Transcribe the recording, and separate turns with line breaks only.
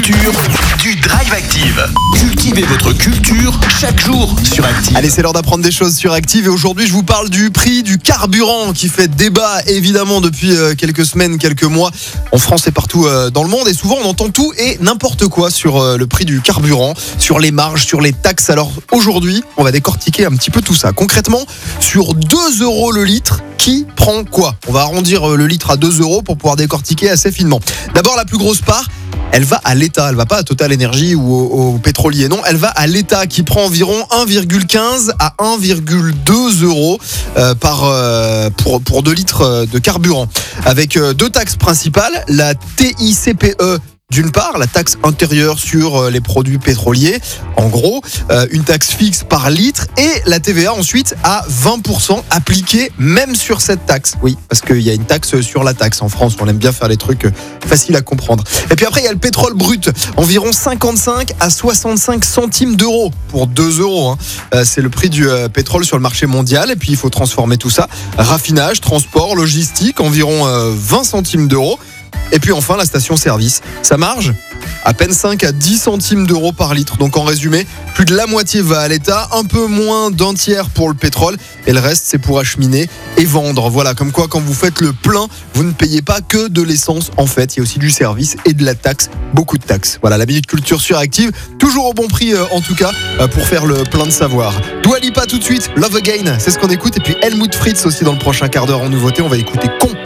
culture du Drive Active. Cultivez votre culture chaque jour sur Active.
Allez, c'est l'heure d'apprendre des choses sur Active et aujourd'hui je vous parle du prix du carburant qui fait débat évidemment depuis quelques semaines, quelques mois en France et partout dans le monde, et souvent on entend tout et n'importe quoi sur le prix du carburant, sur les marges, sur les taxes. Alors aujourd'hui on va décortiquer un petit peu tout ça. Concrètement, sur 2 € le litre, qui prend quoi? On va arrondir le litre à 2 € pour pouvoir décortiquer assez finement. D'abord, la plus grosse part, elle va à l'État, elle va pas à Total Energy ou au pétrolier, non, elle va à l'État qui prend environ 1,15 à 1,2 € pour 2 litres de carburant. Avec 2 taxes principales, la TICPE d'une part, la taxe intérieure sur les produits pétroliers, en gros, une taxe fixe par litre, et la TVA ensuite à 20% appliquée même sur cette taxe. Oui, parce qu'il y a une taxe sur la taxe en France, on aime bien faire des trucs faciles à comprendre. Et puis après, il y a le pétrole brut, environ 55 à 65 centimes d'euros pour 2 €. C'est le prix du pétrole sur le marché mondial, et puis il faut transformer tout ça. Raffinage, transport, logistique, environ 20 centimes d'euros. Et puis enfin, la station-service, sa marge, à peine 5 à 10 centimes d'euros par litre. Donc en résumé, plus de la moitié va à l'État, un peu moins d'un tiers pour le pétrole, et le reste c'est pour acheminer et vendre. Voilà, comme quoi quand vous faites le plein, vous ne payez pas que de l'essence en fait, il y a aussi du service et de la taxe, beaucoup de taxes. Voilà, la Minute Culture sur Active, toujours au bon prix en tout cas, pour faire le plein de savoir. Dua Lipa tout de suite, Love Again, c'est ce qu'on écoute, et puis Helmut Fritz aussi dans le prochain quart d'heure en nouveauté, on va écouter Con.